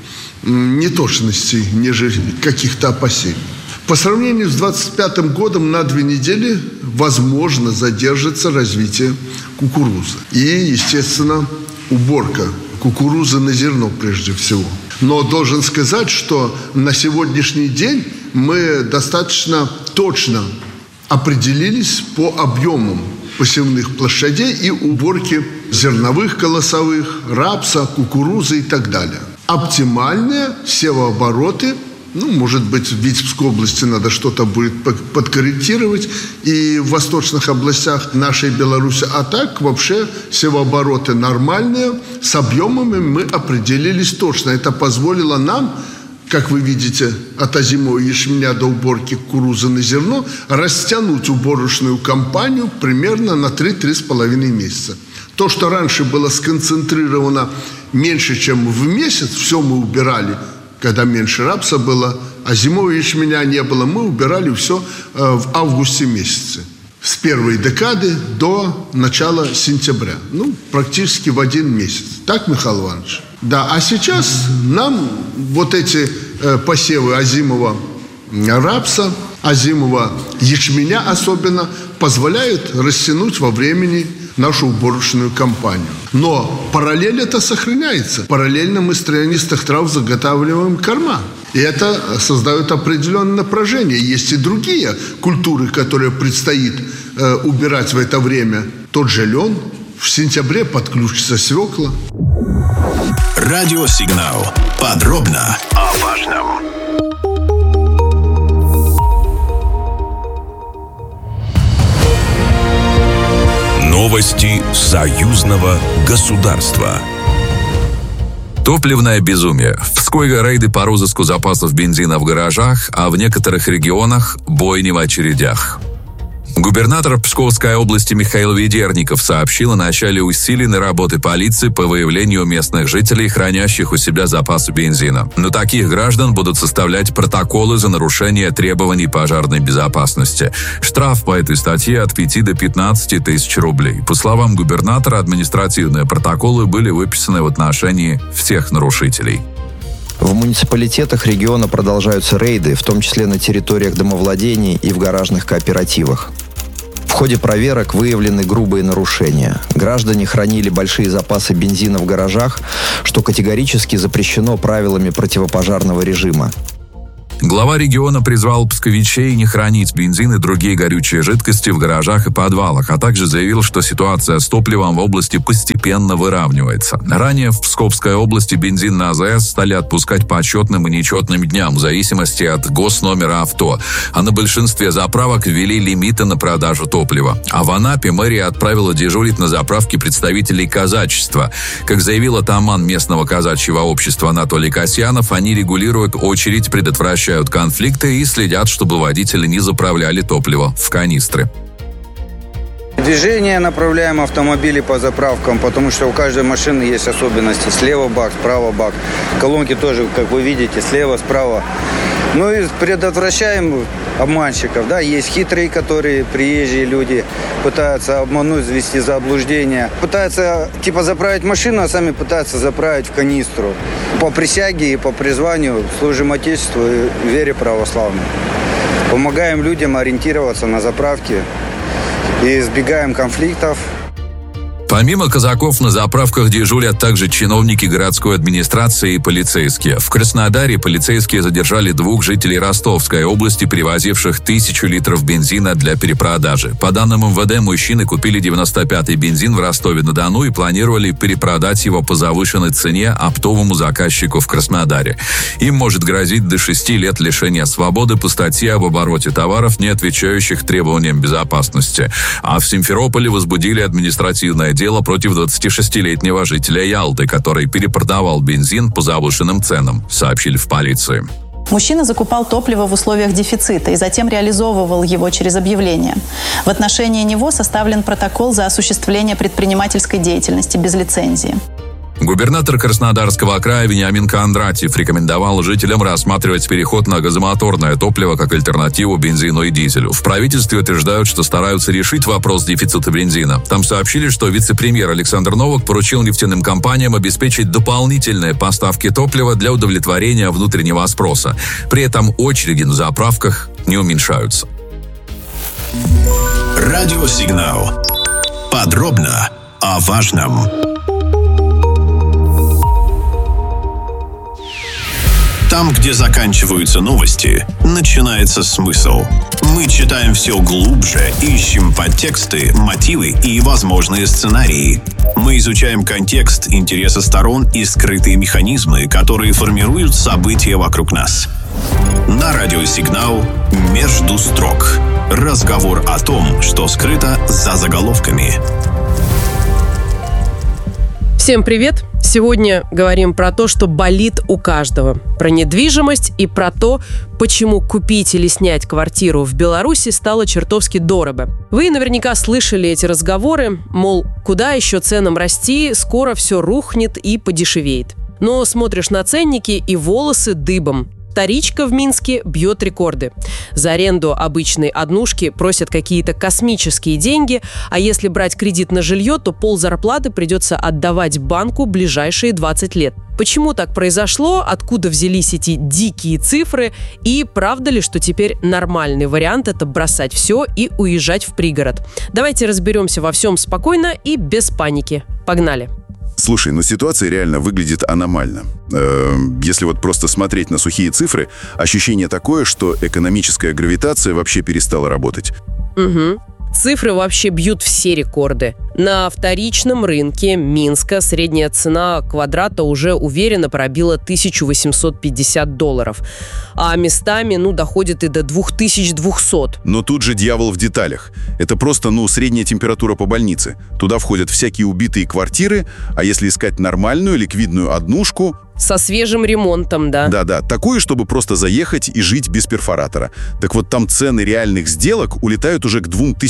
неточностей, нежели каких-то опасений. По сравнению с 2025 годом на 2 недели, возможно, задержится развитие кукурузы. И, естественно, уборка кукурузы на зерно прежде всего. Но должен сказать, что на сегодняшний день мы достаточно точно определились по объемам посевных площадей и уборки зерновых колосовых, рапса, кукурузы и так далее. Оптимальные севообороты, может быть, в Витебской области надо что-то будет подкорректировать, и в восточных областях нашей Беларуси. А так, вообще, севообороты нормальные, с объемами мы определились точно. Это позволило нам, как вы видите, от озимого ячменя до уборки кукурузы на зерно, растянуть уборочную кампанию примерно на 3-3,5 месяца. То, что раньше было сконцентрировано меньше, чем в месяц, все мы убирали, когда меньше рапса было, а зимового ячменя не было, мы убирали все в августе месяце. С первой декады до начала сентября. Практически в 1 месяц. Так, Михаил Иванович? Да, а сейчас нам вот эти посевы озимого рапса, озимого ячменя особенно, позволяют растянуть во времени нашу уборочную кампанию. Но параллель это сохраняется. Параллельно мы с травянистых трав заготавливаем корма. И это создает определенное напряжение. Есть и другие культуры, которые предстоит убирать в это время. Тот же лен. В сентябре подключится свекла. Радиосигнал. Подробно о важном. Новости союзного государства. Топливное безумие. В Скойго рейды по розыску запасов бензина в гаражах, а в некоторых регионах бойни в очередях. Губернатор Псковской области Михаил Ведерников сообщил о начале усиленной работы полиции по выявлению местных жителей, хранящих у себя запасы бензина. Но таких граждан будут составлять протоколы за нарушение требований пожарной безопасности. Штраф по этой статье от 5 до 15 тысяч рублей. По словам губернатора, административные протоколы были выписаны в отношении всех нарушителей. В муниципалитетах региона продолжаются рейды, в том числе на территориях домовладений и в гаражных кооперативах. В ходе проверок выявлены грубые нарушения. Граждане хранили большие запасы бензина в гаражах, что категорически запрещено правилами противопожарного режима. Глава региона призвал псковичей не хранить бензин и другие горючие жидкости в гаражах и подвалах, а также заявил, что ситуация с топливом в области постепенно выравнивается. Ранее в Псковской области бензин на АЗС стали отпускать по четным и нечетным дням в зависимости от госномера авто, а на большинстве заправок ввели лимиты на продажу топлива. А в Анапе мэрия отправила дежурить на заправке представителей казачества. Как заявил атаман местного казачьего общества Анатолий Касьянов, они регулируют очередь, предотвращают конфликты и следят, чтобы водители не заправляли топливо в канистры. Движение направляем автомобили по заправкам, потому что у каждой машины есть особенности. Слева бак, справа бак. Колонки тоже, как вы видите, слева, справа. Ну и предотвращаем обманщиков. Да, есть хитрые, которые приезжие люди пытаются обмануть, ввести в заблуждение. Пытаются типа заправить машину, а сами пытаются заправить в канистру. По присяге и по призванию служим Отечеству и вере православной. Помогаем людям ориентироваться на заправке и избегаем конфликтов. Помимо казаков на заправках дежурят также чиновники городской администрации и полицейские. В Краснодаре полицейские задержали 2 жителей Ростовской области, перевозивших 1000 литров бензина для перепродажи. По данным МВД, мужчины купили 95-й бензин в Ростове-на-Дону и планировали перепродать его по завышенной цене оптовому заказчику в Краснодаре. Им может грозить до 6 лет лишения свободы по статье об обороте товаров, не отвечающих требованиям безопасности. А в Симферополе возбудили административное дело против 26-летнего жителя Ялты, который перепродавал бензин по завышенным ценам, сообщили в полиции. Мужчина закупал топливо в условиях дефицита и затем реализовывал его через объявление. В отношении него составлен протокол за осуществление предпринимательской деятельности без лицензии. Губернатор Краснодарского края Вениамин Кондратьев рекомендовал жителям рассматривать переход на газомоторное топливо как альтернативу бензину и дизелю. В правительстве утверждают, что стараются решить вопрос дефицита бензина. Там сообщили, что вице-премьер Александр Новак поручил нефтяным компаниям обеспечить дополнительные поставки топлива для удовлетворения внутреннего спроса. При этом очереди на заправках не уменьшаются. Радиосигнал. Подробно о важном. Там, где заканчиваются новости, начинается смысл. Мы читаем все глубже, ищем подтексты, мотивы и возможные сценарии. Мы изучаем контекст, интересы сторон и скрытые механизмы, которые формируют события вокруг нас. На радиосигнал «Между строк». Разговор о том, что скрыто за заголовками. Всем привет! Сегодня говорим про то, что болит у каждого. Про недвижимость и про то, почему купить или снять квартиру в Беларуси стало чертовски дорого. Вы наверняка слышали эти разговоры, мол, куда еще ценам расти, скоро все рухнет и подешевеет. Но смотришь на ценники и волосы дыбом. Вторичка в Минске бьет рекорды. За аренду обычной однушки просят какие-то космические деньги, а если брать кредит на жилье, то ползарплаты придется отдавать банку ближайшие 20 лет. Почему так произошло, откуда взялись эти дикие цифры и правда ли, что теперь нормальный вариант – это бросать все и уезжать в пригород? Давайте разберемся во всем спокойно и без паники. Погнали! Слушай, ситуация реально выглядит аномально. Если вот просто смотреть на сухие цифры, ощущение такое, что экономическая гравитация вообще перестала работать. Угу. Цифры вообще бьют все рекорды. На вторичном рынке Минска средняя цена квадрата уже уверенно пробила $1850. А местами, доходит и до 2200. Но тут же дьявол в деталях. Это просто, средняя температура по больнице. Туда входят всякие убитые квартиры, а если искать нормальную ликвидную однушку, Со свежим ремонтом, да. Да-да, такое, чтобы просто заехать и жить без перфоратора. Так вот, там цены реальных сделок улетают уже к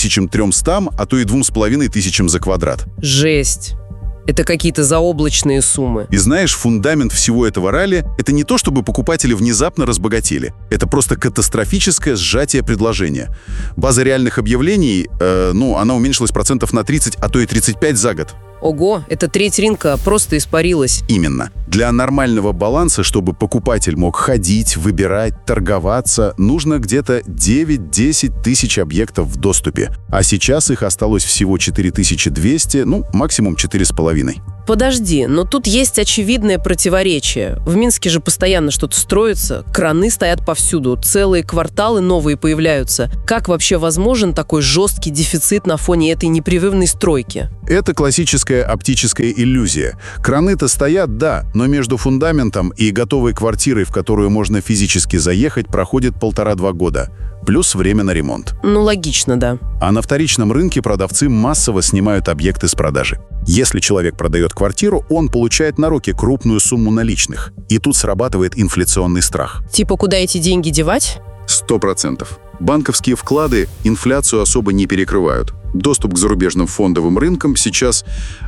2300, а то и 2500 за квадрат. Жесть. Это какие-то заоблачные суммы. И знаешь, фундамент всего этого ралли – это не то, чтобы покупатели внезапно разбогатели. Это просто катастрофическое сжатие предложения. База реальных объявлений, она уменьшилась процентов на 30, а то и 35 за год. Ого, эта треть рынка просто испарилась. Именно. Для нормального баланса, чтобы покупатель мог ходить, выбирать, торговаться, нужно где-то 9-10 тысяч объектов в доступе. А сейчас их осталось всего 4200, максимум 4,5. Подожди, но тут есть очевидное противоречие. В Минске же постоянно что-то строится, краны стоят повсюду, целые кварталы новые появляются. Как вообще возможен такой жесткий дефицит на фоне этой непрерывной стройки? Это классическая оптическая иллюзия. Краны-то стоят, да, но между фундаментом и готовой квартирой, в которую можно физически заехать, проходит 1,5-2 года. Плюс время на ремонт. Логично, да. А на вторичном рынке продавцы массово снимают объекты с продажи. Если человек продает квартиру, он получает на руки крупную сумму наличных. И тут срабатывает инфляционный страх. Типа, куда эти деньги девать? 100%. Банковские вклады инфляцию особо не перекрывают. Доступ к зарубежным фондовым рынкам сейчас,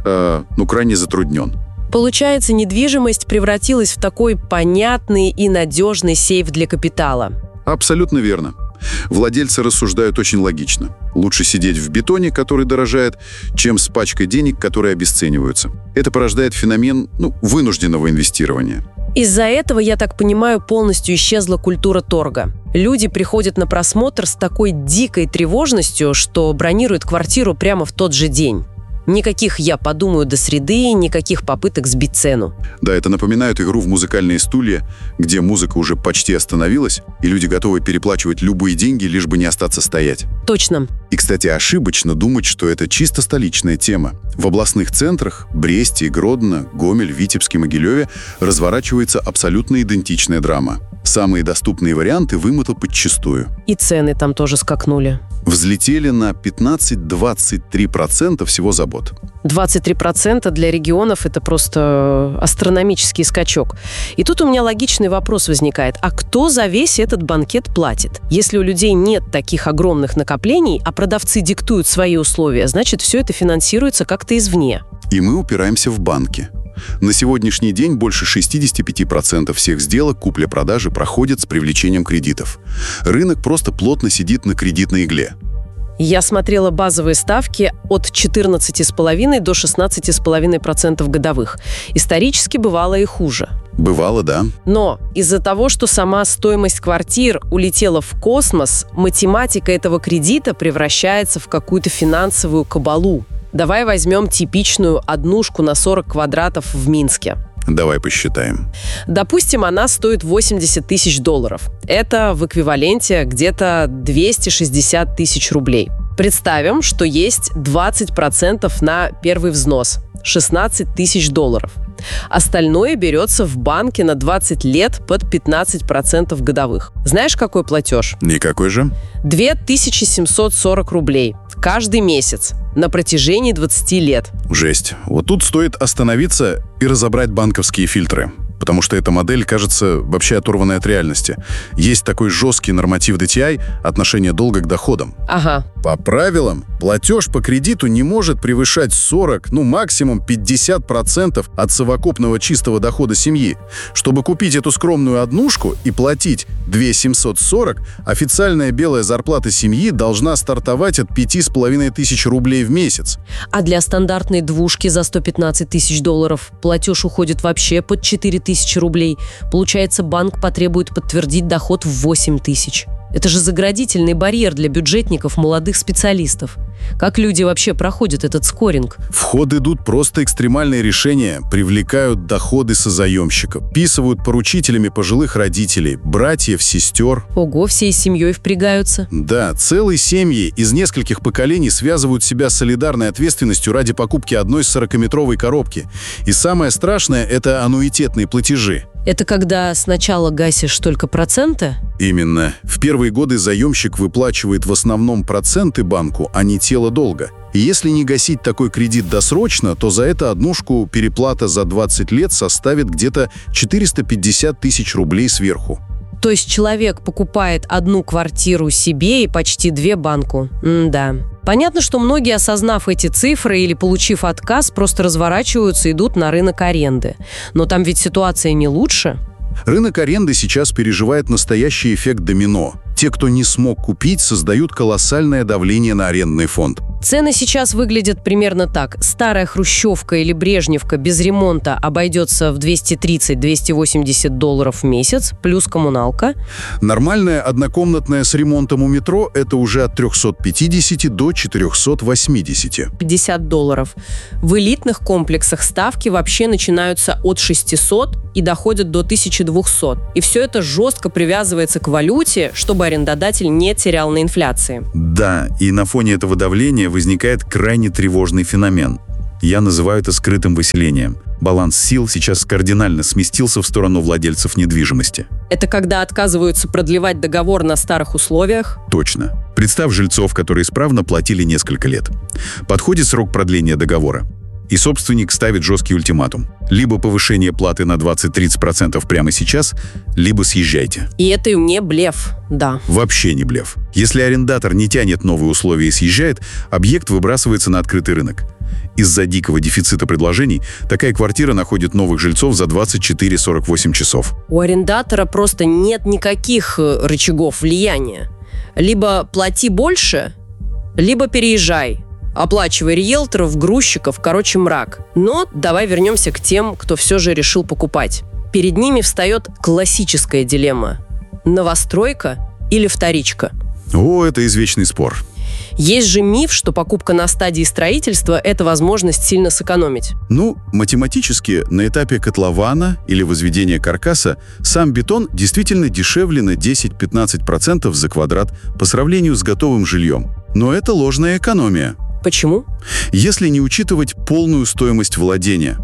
крайне затруднен. Получается, недвижимость превратилась в такой понятный и надежный сейф для капитала. Абсолютно верно. Владельцы рассуждают очень логично. Лучше сидеть в бетоне, который дорожает, чем с пачкой денег, которые обесцениваются. Это порождает феномен, вынужденного инвестирования. Из-за этого, я так понимаю, полностью исчезла культура торга. Люди приходят на просмотр с такой дикой тревожностью, что бронируют квартиру прямо в тот же день. Никаких «я подумаю» до среды, никаких попыток сбить цену. Да, это напоминает игру в музыкальные стулья, где музыка уже почти остановилась, и люди готовы переплачивать любые деньги, лишь бы не остаться стоять. Точно. И, кстати, ошибочно думать, что это чисто столичная тема. В областных центрах Бресте, Гродно, Гомель, Витебске, Могилеве разворачивается абсолютно идентичная драма. Самые доступные варианты вымыты подчистую. И цены там тоже скакнули. Взлетели на 15-23% всего за год. 23% для регионов – это просто астрономический скачок. И тут у меня логичный вопрос возникает. А кто за весь этот банкет платит? Если у людей нет таких огромных накоплений, а продавцы диктуют свои условия, значит, все это финансируется как-то извне. И мы упираемся в банки. На сегодняшний день больше 65% всех сделок купли-продажи проходят с привлечением кредитов. Рынок просто плотно сидит на кредитной игле. Я смотрела базовые ставки от 14,5% до 16,5% годовых. Исторически бывало и хуже. Бывало, да. Но из-за того, что сама стоимость квартир улетела в космос, математика этого кредита превращается в какую-то финансовую кабалу. Давай возьмем типичную однушку на 40 квадратов в Минске. Давай посчитаем. Допустим, она стоит $80 тысяч. Это в эквиваленте где-то 260 тысяч рублей. Представим, что есть 20% на первый взнос – $16 тысяч. Остальное берется в банке на 20 лет под 15% годовых. Знаешь, какой платеж? Никакой же. 2740 рублей каждый месяц на протяжении 20 лет. Жесть. Вот тут стоит остановиться и разобрать банковские фильтры. Потому что эта модель кажется вообще оторванной от реальности. Есть такой жесткий норматив DTI – отношение долга к доходам. Ага. По правилам, платеж по кредиту не может превышать 40, максимум 50% от совокупного чистого дохода семьи. Чтобы купить эту скромную однушку и платить 2740, официальная белая зарплата семьи должна стартовать от 5500 рублей в месяц. А для стандартной двушки за $115 тысяч платеж уходит вообще под 4000 рублей. Получается, банк потребует подтвердить доход в 8 тысяч. Это же заградительный барьер для бюджетников, молодых специалистов. Как люди вообще проходят этот скоринг? В ход идут просто экстремальные решения, привлекают доходы созаемщиков, вписывают поручителями пожилых родителей, братьев, сестер. Ого, всей семьей впрягаются. Да, целые семьи из нескольких поколений связывают себя с солидарной ответственностью ради покупки одной 40-метровой коробки. И самое страшное – это аннуитетные платежи. Это когда сначала гасишь только проценты? Именно. В первые первые годы заемщик выплачивает в основном проценты банку, а не тело долга. И если не гасить такой кредит досрочно, то за это однушку переплата за 20 лет составит где-то 450 тысяч рублей сверху. То есть человек покупает одну квартиру себе и почти 2 банку. Да. Понятно, что многие, осознав эти цифры или получив отказ, просто разворачиваются и идут на рынок аренды. Но там ведь ситуация не лучше. Рынок аренды сейчас переживает настоящий эффект домино. Те, кто не смог купить, создают колоссальное давление на арендный фонд. Цены сейчас выглядят примерно так. Старая хрущевка или брежневка без ремонта обойдется в $230-280 в месяц, плюс коммуналка. Нормальная однокомнатная с ремонтом у метро – это уже от 350 до 480. $50. В элитных комплексах ставки вообще начинаются от 600 и доходят до 1200. И все это жестко привязывается к валюте, чтобы арендодатель не терял на инфляции. Да, и на фоне этого давления возникает крайне тревожный феномен. Я называю это скрытым выселением. Баланс сил сейчас кардинально сместился в сторону владельцев недвижимости. Это когда отказываются продлевать договор на старых условиях? Точно. Представь жильцов, которые исправно платили несколько лет. Подходит срок продления договора. И собственник ставит жесткий ультиматум. Либо повышение платы на 20-30% прямо сейчас, либо съезжайте. И это не блеф, да. Вообще не блеф. Если арендатор не тянет новые условия и съезжает, объект выбрасывается на открытый рынок. Из-за дикого дефицита предложений такая квартира находит новых жильцов за 24-48 часов. У арендатора просто нет никаких рычагов влияния. Либо плати больше, либо переезжай. Оплачивай риэлторов, грузчиков, короче, мрак. Но давай вернемся к тем, кто все же решил покупать. Перед ними встает классическая дилемма. Новостройка или вторичка? О, это извечный спор. Есть же миф, что покупка на стадии строительства – это возможность сильно сэкономить. Ну, математически, на этапе котлована или возведения каркаса сам бетон действительно дешевле на 10-15% за квадрат по сравнению с готовым жильем. Но это ложная экономия. Почему? Если не учитывать полную стоимость владения.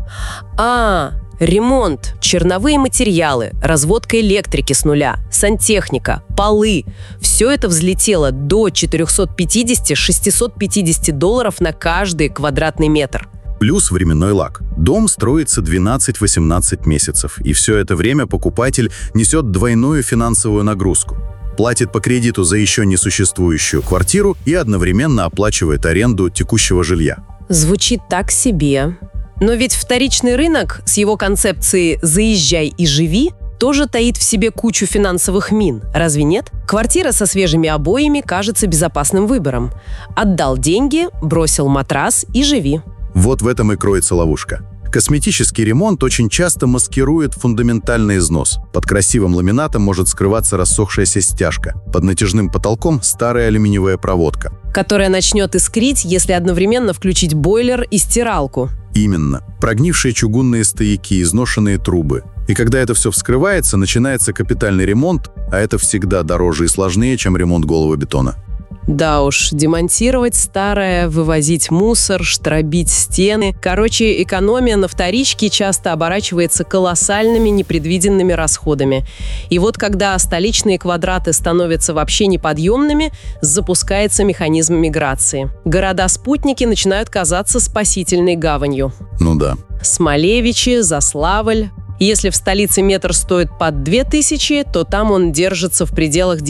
Ремонт, черновые материалы, разводка электрики с нуля, сантехника, полы – все это взлетело до $450-650 на каждый квадратный метр. Плюс временной лаг. Дом строится 12-18 месяцев, и все это время покупатель несет двойную финансовую нагрузку. Платит по кредиту за еще не существующую квартиру и одновременно оплачивает аренду текущего жилья. Звучит так себе. Но ведь вторичный рынок с его концепцией «заезжай и живи» тоже таит в себе кучу финансовых мин, разве нет? Квартира со свежими обоями кажется безопасным выбором. Отдал деньги, бросил матрас и живи. Вот в этом и кроется ловушка. Косметический ремонт очень часто маскирует фундаментальный износ. Под красивым ламинатом может скрываться рассохшаяся стяжка. Под натяжным потолком старая алюминиевая проводка, которая начнет искрить, если одновременно включить бойлер и стиралку. Именно. Прогнившие чугунные стояки, изношенные трубы. И когда это все вскрывается, начинается капитальный ремонт, а это всегда дороже и сложнее, чем ремонт голого бетона. Да уж, демонтировать старое, вывозить мусор, штробить стены. Короче, экономия на вторичке часто оборачивается колоссальными непредвиденными расходами. И вот когда столичные квадраты становятся вообще неподъемными, запускается механизм миграции. Города-спутники начинают казаться спасительной гаванью. Ну да. Смолевичи, Заславль. Если в столице метр стоит под 2000, то там он держится в пределах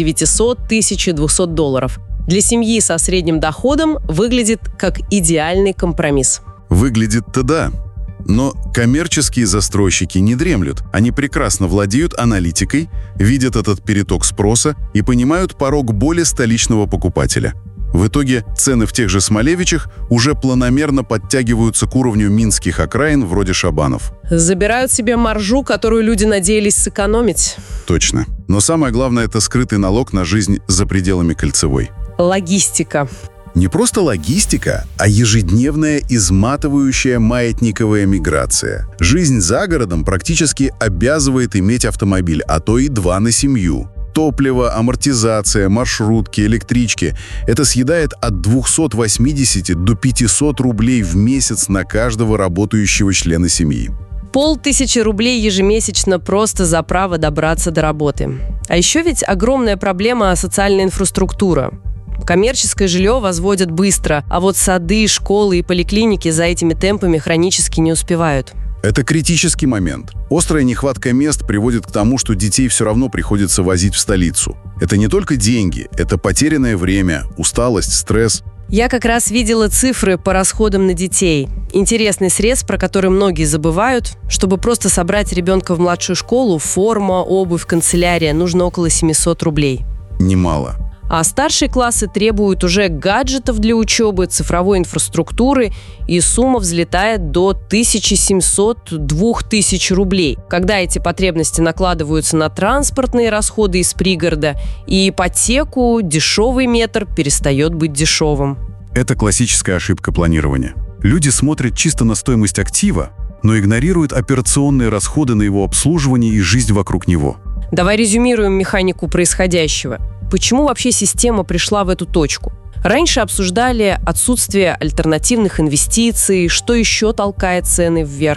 $900-1200. Для семьи со средним доходом выглядит как идеальный компромисс. Выглядит-то да. Но коммерческие застройщики не дремлют. Они прекрасно владеют аналитикой, видят этот переток спроса и понимают порог боли столичного покупателя. В итоге цены в тех же Смолевичах уже планомерно подтягиваются к уровню минских окраин вроде Шабанов. Забирают себе маржу, которую люди надеялись сэкономить. Точно. Но самое главное – это скрытый налог на жизнь за пределами Кольцевой. Логистика. Не просто логистика, а ежедневная изматывающая маятниковая миграция. Жизнь за городом практически обязывает иметь автомобиль, а то и 2 на семью. Топливо, амортизация, маршрутки, электрички – это съедает от 280 до 500 рублей в месяц на каждого работающего члена семьи. 500 рублей ежемесячно просто за право добраться до работы. А еще ведь огромная проблема социальная инфраструктура. Коммерческое жилье возводят быстро, а вот сады, школы и поликлиники за этими темпами хронически не успевают. Это критический момент. Острая нехватка мест приводит к тому, что детей все равно приходится возить в столицу. Это не только деньги, это потерянное время, усталость, стресс. Я как раз видела цифры по расходам на детей. Интересный срез, про который многие забывают. Чтобы просто собрать ребенка в младшую школу, форма, обувь, канцелярия, нужно около 700 рублей. Немало. А старшие классы требуют уже гаджетов для учебы, цифровой инфраструктуры, и сумма взлетает до 1700-2000 рублей. Когда эти потребности накладываются на транспортные расходы из пригорода и ипотеку, дешевый метр перестает быть дешевым. Это классическая ошибка планирования. Люди смотрят чисто на стоимость актива, но игнорируют операционные расходы на его обслуживание и жизнь вокруг него. Давай резюмируем механику происходящего. Почему вообще система пришла в эту точку? Раньше обсуждали отсутствие альтернативных инвестиций, что еще толкает цены вверх.